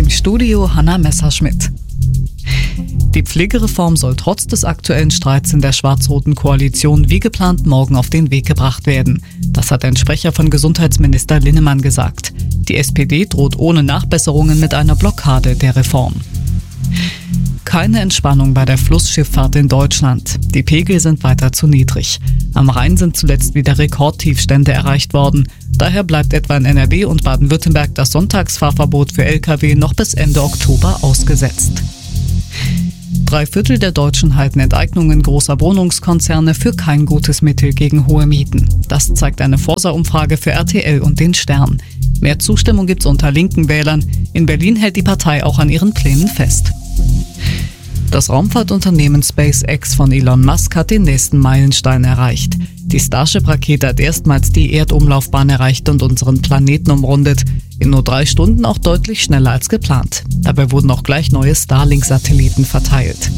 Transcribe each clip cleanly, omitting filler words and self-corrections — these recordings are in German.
Im Studio Hanna Messerschmidt. Die Pflegereform soll trotz des aktuellen Streits in der schwarz-roten Koalition wie geplant morgen auf den Weg gebracht werden. Das hat ein Sprecher von Gesundheitsminister Linnemann gesagt. Die SPD droht ohne Nachbesserungen mit einer Blockade der Reform. Keine Entspannung bei der Flussschifffahrt in Deutschland. Die Pegel sind weiter zu niedrig. Am Rhein sind zuletzt wieder Rekordtiefstände erreicht worden. Daher bleibt etwa in NRW und Baden-Württemberg das Sonntagsfahrverbot für Lkw noch bis Ende Oktober ausgesetzt. 3/4 der Deutschen halten Enteignungen großer Wohnungskonzerne für kein gutes Mittel gegen hohe Mieten. Das zeigt eine Forsa-Umfrage für RTL und den Stern. Mehr Zustimmung gibt's unter linken Wählern. In Berlin hält die Partei auch an ihren Plänen fest. Das Raumfahrtunternehmen SpaceX von Elon Musk hat den nächsten Meilenstein erreicht. Die Starship-Rakete hat erstmals die Erdumlaufbahn erreicht und unseren Planeten umrundet. In nur 3 Stunden auch deutlich schneller als geplant. Dabei wurden auch gleich neue Starlink-Satelliten verteilt.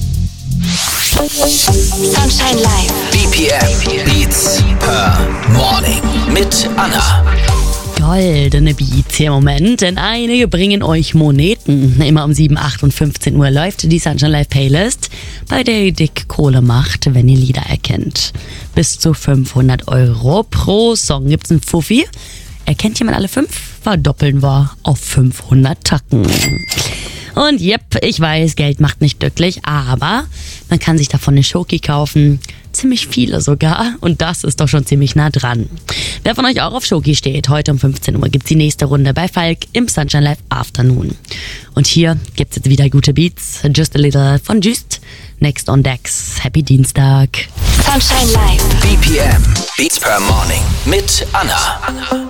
Sunshine Live. BPM Beats per Morning mit Anna. Goldene Beats hier im Moment, denn einige bringen euch Moneten. Immer um 7, 8 und 15 Uhr läuft die Sunshine Live Playlist, bei der ihr dick Kohle macht, wenn ihr Lieder erkennt. Bis zu 500 € pro Song gibt's einen Fuffi. Erkennt jemand alle 5? Verdoppeln wir auf 500 Tacken. Und yep, ich weiß, Geld macht nicht glücklich, aber man kann sich davon eine Schoki kaufen. Ziemlich viele sogar. Und das ist doch schon ziemlich nah dran. Wer von euch auch auf Schoki steht, heute um 15 Uhr gibt's die nächste Runde bei Falk im Sunshine Live Afternoon. Und hier gibt's jetzt wieder gute Beats. Just a Little von Just. Next on Decks. Happy Dienstag. Sunshine Live. BPM Beats per Morning mit Anna.